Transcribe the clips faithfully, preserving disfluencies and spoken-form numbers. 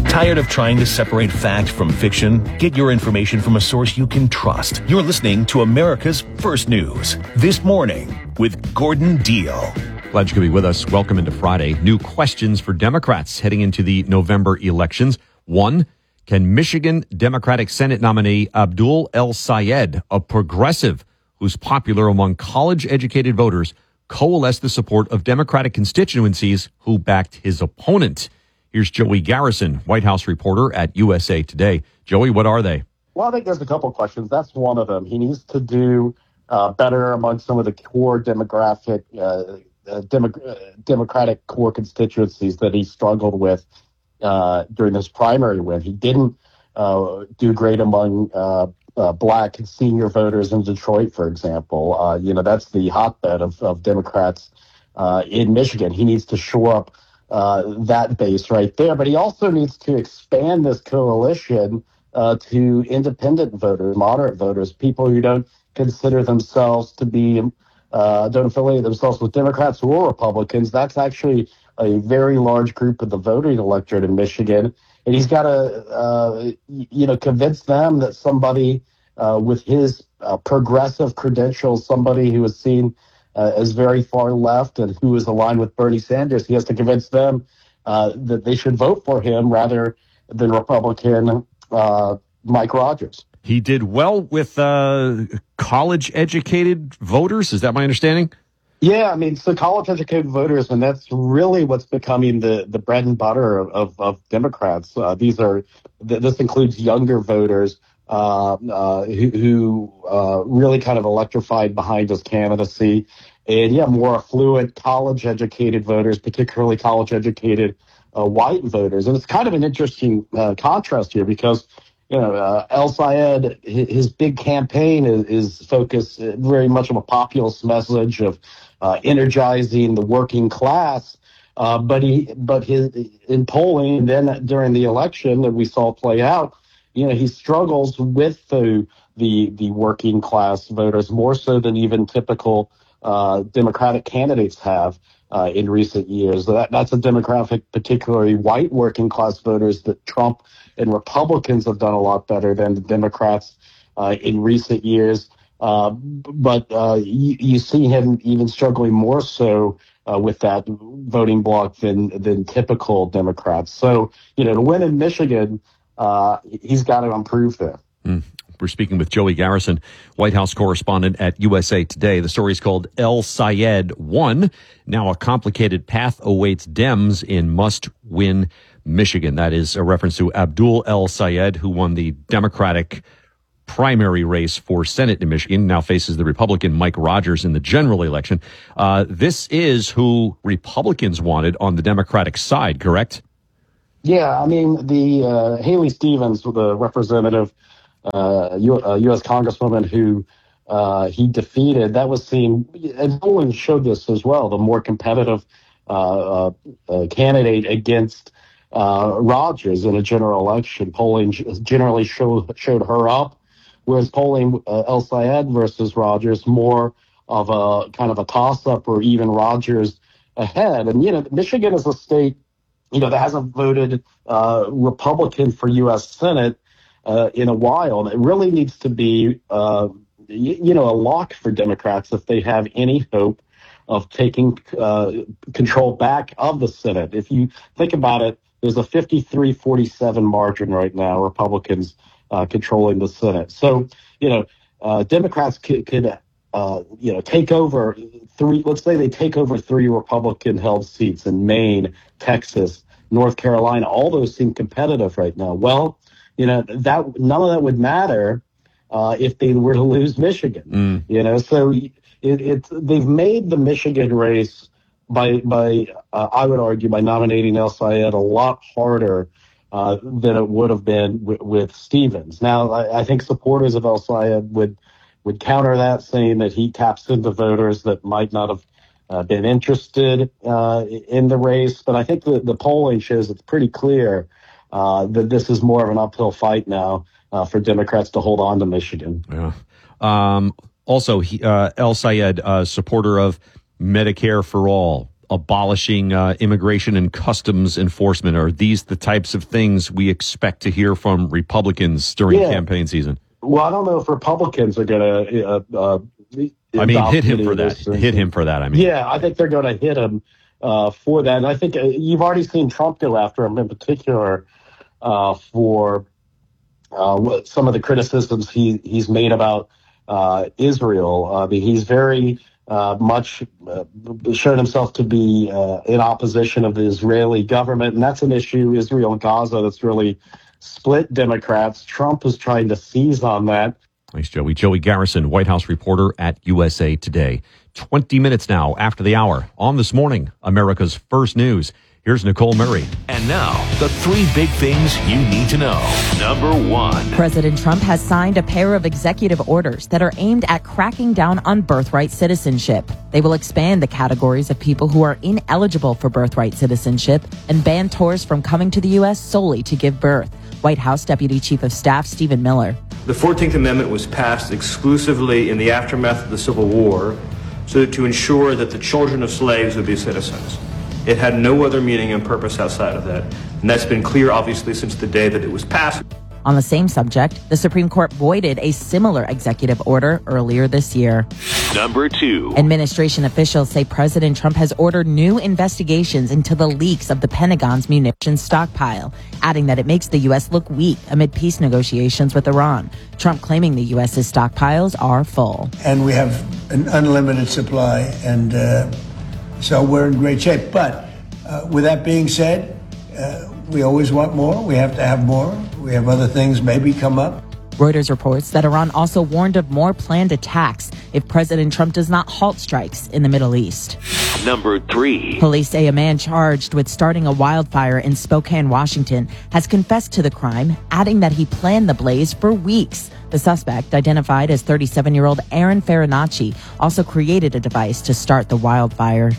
Tired of trying to separate fact from fiction? Get your information from a source you can trust. You're listening to America's First News This Morning with Gordon Deal. Glad you could be with us. Welcome into Friday. New questions for Democrats heading into the November elections. One, can Michigan Democratic Senate nominee Abdul El-Sayed, a progressive who's popular among college-educated voters, coalesce the support of Democratic constituencies who backed his opponent? Here's Joey Garrison, White House reporter at U S A Today. Joey, what are they? Well, I think there's a couple of questions. That's one of them. He needs to do uh, better among some of the core demographic, uh, uh, Demo- uh, Democratic core constituencies that he struggled with uh, during this primary win. He didn't uh, do great among uh, uh, black senior voters in Detroit, for example. Uh, you know, that's the hotbed of, of Democrats uh, in Michigan. He needs to shore up uh, that base right there. But he also needs to expand this coalition uh, to independent voters, moderate voters, people who don't consider themselves to be, uh, don't affiliate themselves with Democrats or Republicans. That's actually a very large group of the voting electorate in Michigan. And he's got to, uh, you know, convince them that somebody uh, with his uh, progressive credentials, somebody who is seen uh, as very far left and who is aligned with Bernie Sanders, he has to convince them uh, that they should vote for him rather than Republican uh, Mike Rogers. He did well with uh, college-educated voters. Is that my understanding? Yeah, I mean, so college-educated voters, and that's really what's becoming the, the bread and butter of, of, of Democrats. Uh, these are th- this includes younger voters uh, uh, who, who uh, really kind of electrified behind his candidacy, and yeah, more affluent college-educated voters, particularly college-educated uh, white voters. And it's kind of an interesting uh, contrast here because you know, uh, El-Sayed, his big campaign is, is focused very much on a populist message of uh, energizing the working class. Uh, but he, but his in polling, and then during the election that we saw play out, you know, he struggles with the the the working class voters more so than even typical uh, Democratic candidates have uh, in recent years. That, that's a demographic, particularly white working class voters, that Trump and Republicans have done a lot better than the Democrats uh, in recent years. Uh, but uh, you, you see him even struggling more so uh, with that voting bloc than than typical Democrats. So, you know, to win in Michigan, uh, he's got to improve there. Mm. We're speaking with Joey Garrison, White House correspondent at U S A Today. The story is called El-Sayed Won. Now a complicated path awaits Dems in must-win Michigan. That is a reference to Abdul El-Sayed, who won the Democratic primary race for Senate in Michigan, now faces the Republican Mike Rogers in the general election. Uh, this is who Republicans wanted on the Democratic side, correct? Yeah, I mean, the uh, Haley Stevens, the representative, uh, U- uh, U S Congresswoman who uh, he defeated, that was seen, and polling showed this as well, the more competitive uh, uh, uh, candidate against uh, Rogers in a general election. Polling generally showed, showed her up, whereas polling uh, El-Sayed versus Rogers more of a kind of a toss-up or even Rogers ahead. And, you know, Michigan is a state, you know, that hasn't voted uh, Republican for U S Senate uh, in a while. And it really needs to be, uh, you, you know, a lock for Democrats if they have any hope of taking uh, control back of the Senate. If you think about it, there's a fifty-three forty-seven margin right now, Republicans uh, controlling the Senate. So, you know, uh, Democrats could, could uh, you know, take over three, let's say they take over three Republican-held seats in Maine, Texas, North Carolina. All those seem competitive right now. Well, you know, that none of that would matter uh, if they were to lose Michigan. Mm. You know, so it, it's they've made the Michigan race by by uh, I would argue by nominating El-Sayed a lot harder uh, than it would have been w- with Stevens. Now, I, I think supporters of El-Sayed would would counter that, saying that he taps into voters that might not have uh, been interested uh, in the race. But I think the, the polling shows it's pretty clear uh, that this is more of an uphill fight now uh, for Democrats to hold on to Michigan. Yeah. Um, also, he, uh, El-Sayed, uh, supporter of Medicare for all, abolishing uh, immigration and customs enforcement? Are these the types of things we expect to hear from Republicans during yeah. campaign season? Well, I don't know if Republicans are going to. Uh, uh, I mean, hit him for that. Hit him for that. I mean, yeah, I think they're going to hit him uh, for that. And I think uh, you've already seen Trump go after him in particular uh, for uh, some of the criticisms he he's made about uh, Israel. I mean, he's very uh, much uh, shown himself to be uh, in opposition of the Israeli government, and that's an issue, Israel and Gaza, that's really split Democrats. Trump is trying to seize on that. Thanks, Joey. Joey Garrison, White House reporter at U S A Today. twenty minutes now after the hour on This Morning, America's First News. Here's Nicole Murray. And now, the three big things you need to know. Number one. President Trump has signed a pair of executive orders that are aimed at cracking down on birthright citizenship. They will expand the categories of people who are ineligible for birthright citizenship and ban tourists from coming to the U S solely to give birth. White House Deputy Chief of Staff Stephen Miller. The fourteenth Amendment was passed exclusively in the aftermath of the Civil War so that to ensure that the children of slaves would be citizens. It had no other meaning and purpose outside of that. And that's been clear, obviously, since the day that it was passed. On the same subject, the Supreme Court voided a similar executive order earlier this year. Number two. Administration officials say President Trump has ordered new investigations into the leaks of the Pentagon's munitions stockpile, adding that it makes the U S look weak amid peace negotiations with Iran. Trump claiming the U S's stockpiles are full. And we have an unlimited supply, and uh, so we're in great shape. But uh, with that being said, uh, we always want more. We have to have more. We have other things maybe come up. Reuters reports that Iran also warned of more planned attacks if President Trump does not halt strikes in the Middle East. Number three. Police say a man charged with starting a wildfire in Spokane, Washington, has confessed to the crime, adding that he planned the blaze for weeks. The suspect, identified as thirty-seven-year-old Aaron Farinacci, also created a device to start the wildfire.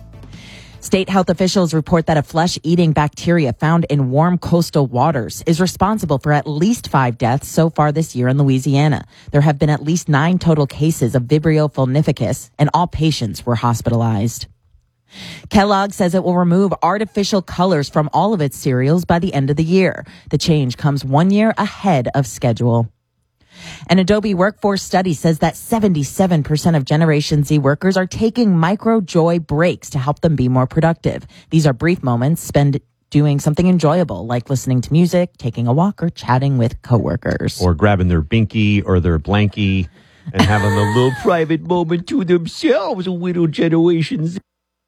State health officials report that a flesh-eating bacteria found in warm coastal waters is responsible for at least five deaths so far this year in Louisiana. There have been at least nine total cases of Vibrio vulnificus, and all patients were hospitalized. Kellogg says it will remove artificial colors from all of its cereals by the end of the year. The change comes one year ahead of schedule. An Adobe workforce study says that seventy-seven percent of Generation Z workers are taking micro-joy breaks to help them be more productive. These are brief moments spent doing something enjoyable, like listening to music, taking a walk, or chatting with coworkers. Or grabbing their binky or their blankie and having a little private moment to themselves, little Generation Z.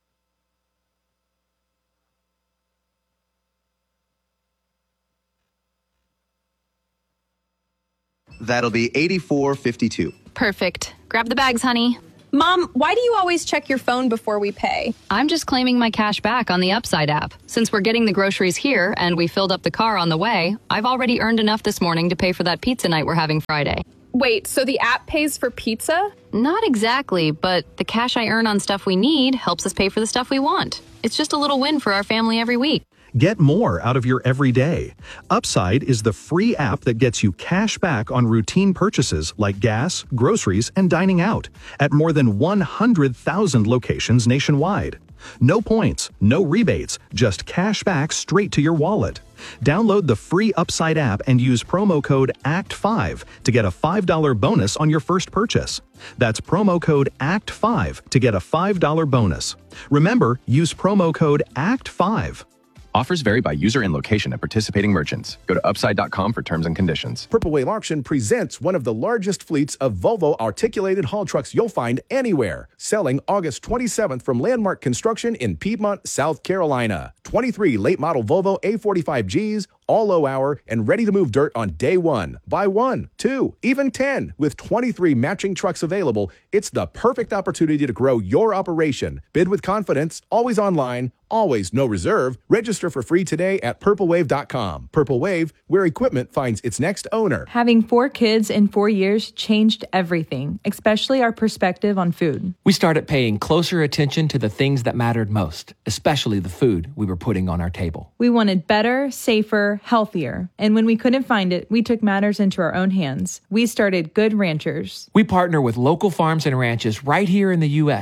That'll be eighty-four fifty-two. Perfect. Grab the bags, honey. Mom, why do you always check your phone before we pay? I'm just claiming my cash back on the Upside app. Since we're getting the groceries here and we filled up the car on the way, I've already earned enough this morning to pay for that pizza night we're having Friday. Wait, so the app pays for pizza? Not exactly, but the cash I earn on stuff we need helps us pay for the stuff we want. It's just a little win for our family every week. Get more out of your everyday. Upside is the free app that gets you cash back on routine purchases like gas, groceries, and dining out at more than one hundred thousand locations nationwide. No points, no rebates, just cash back straight to your wallet. Download the free Upside app and use promo code A C T five to get a five dollars bonus on your first purchase. That's promo code A C T five to get a five dollars bonus. Remember, use promo code A C T five. Offers vary by user and location at participating merchants. Go to upside dot com for terms and conditions. Purple Wave Auction presents one of the largest fleets of Volvo articulated haul trucks you'll find anywhere. Selling August twenty-seventh from Landmark Construction in Piedmont, South Carolina. twenty-three late model Volvo A forty-five Gs, all low hour, and ready to move dirt on day one. Buy one, two, even ten. With twenty-three matching trucks available, it's the perfect opportunity to grow your operation. Bid with confidence, always online, always no reserve. Register for free today at purple wave dot com. Purple Wave, where equipment finds its next owner. Having four kids in four years changed everything, especially our perspective on food. We started paying closer attention to the things that mattered most, especially the food we were putting on our table. We wanted better, safer, healthier. And when we couldn't find it, we took matters into our own hands. We started Good Ranchers. We partner with local farms and ranches right here in the U S,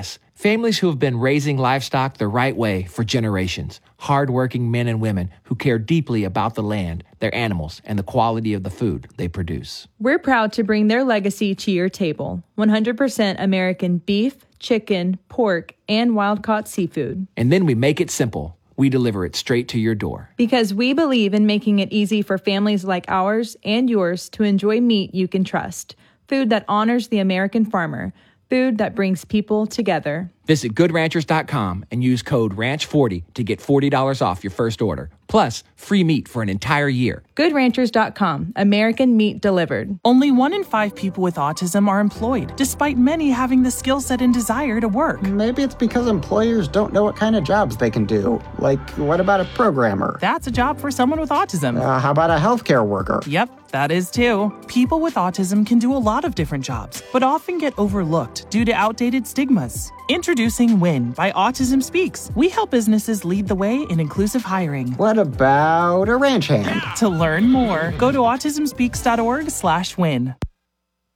Families who have been raising livestock the right way for generations. Hardworking men and women who care deeply about the land, their animals, and the quality of the food they produce. We're proud to bring their legacy to your table. one hundred percent American beef, chicken, pork, and wild-caught seafood. And then we make it simple. We deliver it straight to your door. Because we believe in making it easy for families like ours and yours to enjoy meat you can trust. Food that honors the American farmer. Food that brings people together. Visit good ranchers dot com and use code ranch forty to get forty dollars off your first order. Plus, free meat for an entire year. good ranchers dot com. American meat delivered. Only one in five people with autism are employed, despite many having the skill set and desire to work. Maybe it's because employers don't know what kind of jobs they can do. Like, what about a programmer? That's a job for someone with autism. Uh, how about a healthcare worker? Yep, that is too. People with autism can do a lot of different jobs, but often get overlooked due to outdated stigmas. Introducing WIN by Autism Speaks. We help businesses lead the way in inclusive hiring. What about a ranch hand? To learn more, go to autism speaks dot org slash win.